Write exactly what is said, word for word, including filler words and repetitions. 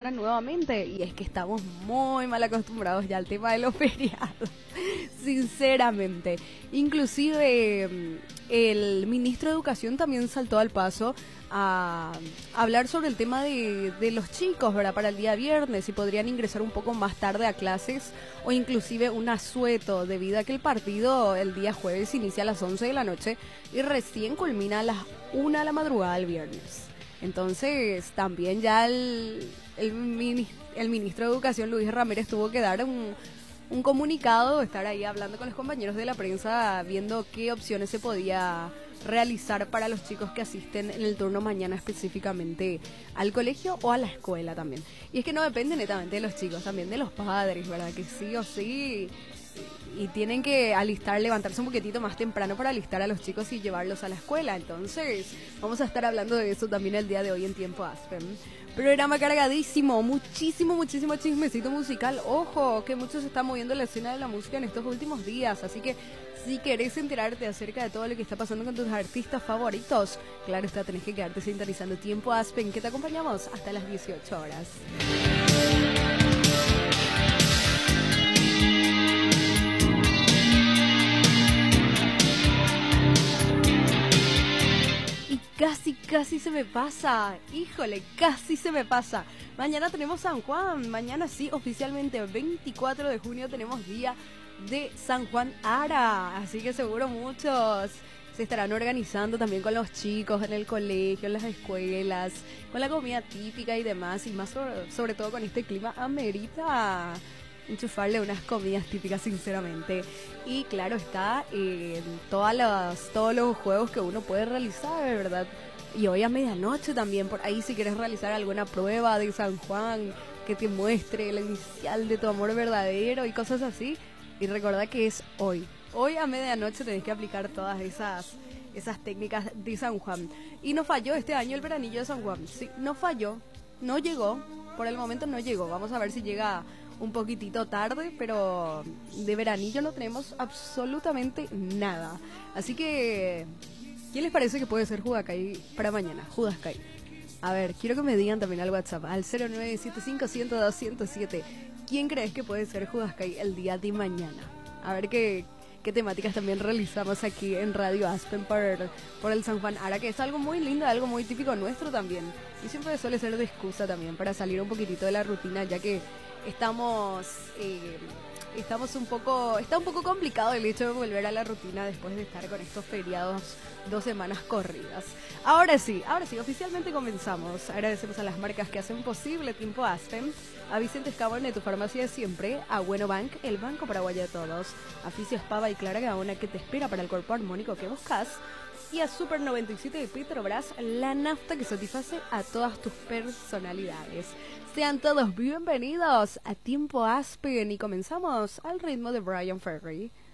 semana nuevamente y es que estamos muy mal acostumbrados ya al tema de los feriados, sinceramente. Inclusive el ministro de Educación también saltó al paso a hablar sobre el tema de, de los chicos, ¿verdad? Para el día viernes, si podrían ingresar un poco más tarde a clases o inclusive un asueto, debido a que el partido el día jueves inicia a las once de la noche y recién culmina a las una de la madrugada del viernes. Entonces, también ya el, el, mini, el ministro de Educación, Luis Ramírez, tuvo que dar un, un comunicado, estar ahí hablando con los compañeros de la prensa, viendo qué opciones se podía realizar para los chicos que asisten en el turno mañana específicamente al colegio o a la escuela también. Y es que no depende netamente de los chicos, también de los padres, ¿verdad? Que sí o sí, y tienen que alistar, levantarse un poquitito más temprano para alistar a los chicos y llevarlos a la escuela. Entonces, vamos a estar hablando de eso también el día de hoy en Tiempo Aspen. Programa cargadísimo, muchísimo, muchísimo chismecito musical. Ojo, que mucho se está moviendo la escena de la música en estos últimos días, así que si querés enterarte acerca de todo lo que está pasando con tus artistas favoritos, claro está, tenés que quedarte sintonizando Tiempo Aspen, que te acompañamos hasta las dieciocho horas. Casi, casi se me pasa, híjole, casi se me pasa. Mañana tenemos San Juan, mañana sí, oficialmente veinticuatro de junio tenemos día de San Juan Ara, así que seguro muchos se estarán organizando también con los chicos en el colegio, en las escuelas, con la comida típica y demás, y más sobre, sobre todo con este clima amerita enchufarle unas comidas típicas, sinceramente. Y claro está, eh, todas las, todos los juegos que uno puede realizar, ¿verdad? Y hoy a medianoche también, por ahí si quieres realizar alguna prueba de San Juan que te muestre la inicial de tu amor verdadero y cosas así. Y recuerda que es hoy. Hoy a medianoche tenés que aplicar todas esas, esas técnicas de San Juan. Y no falló este año el veranillo de San Juan. Sí, no falló, no llegó. Por el momento no llegó. Vamos a ver si llega un poquitito tarde, pero de veranillo no tenemos absolutamente nada. Así que, ¿quién les parece que puede ser Judascay para mañana? Judascay. A ver, quiero que me digan también al WhatsApp, al cero nueve siete cinco, uno cero dos, uno cero siete. ¿Quién crees que puede ser Judascay el día de mañana? A ver qué, qué temáticas también realizamos aquí en Radio Aspen por, por el San Juan Ara, que es algo muy lindo, algo muy típico nuestro también. Y siempre suele ser de excusa también para salir un poquitito de la rutina, ya que estamos eh, estamos un poco está un poco complicado el hecho de volver a la rutina después de estar con estos feriados dos semanas corridas. Ahora sí, ahora sí, oficialmente comenzamos. Agradecemos a las marcas que hacen posible Tiempo Aspen, a Vicente Escabón de tu farmacia de siempre, a Bueno Bank, el banco paraguayo de todos, a Fisios Pava y Clara Gaona, que te espera para el cuerpo armónico que buscas, y a Super noventa y siete de Petrobras, la nafta que satisface a todas tus personalidades. Sean todos bienvenidos a Tiempo Aspen y comenzamos al ritmo de Brian Ferry.